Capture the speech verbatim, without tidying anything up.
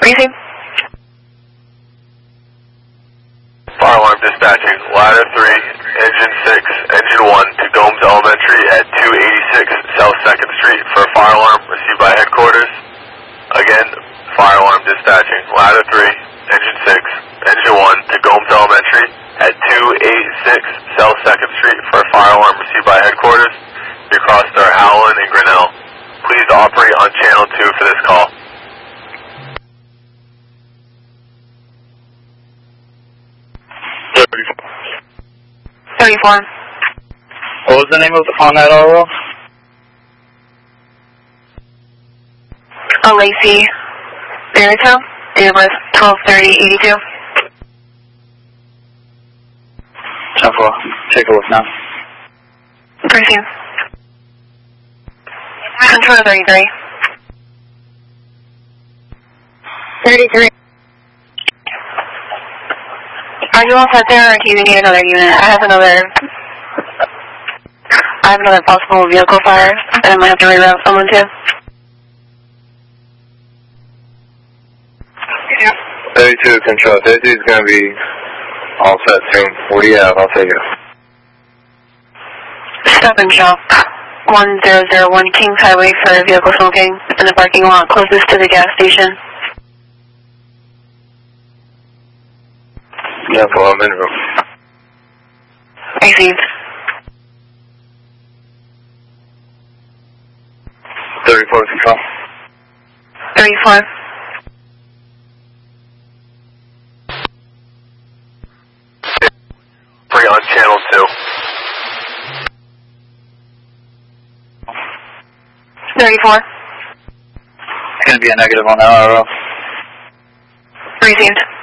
Briefing. Fire alarm dispatching, ladder three, engine six, engine one to Gomes Elementary at two eighty-six South second Street for a fire alarm received by headquarters. Again, fire alarm dispatching, ladder three, engine six, engine one to Gomes Elementary at two eighty-six South second Street for a fire alarm received by headquarters. You crossed our Howland and Grinnell. Please operate on channel two for this call. thirty-four. What was the name of the on that R O? Oh, Lacey Barito. Date of birth twelve thirty eighty-two. ten four. Take a look now. Briefing. Control thirty-three. thirty-three. Are you all set there, or do you need another unit? I have another. I have another possible vehicle fire, and I might have to reroute someone too. thirty-two control. thirty-two is going to be all set soon. What do you have? I'll take it. Stop and shop. one zero zero one Kings Highway for vehicle smoking in the parking lot closest to the gas station. Yeah, well, I'm in room. Received. thirty-four control. thirty-four. Free on channel two. thirty-four. It's going to be a negative on that R O. Received.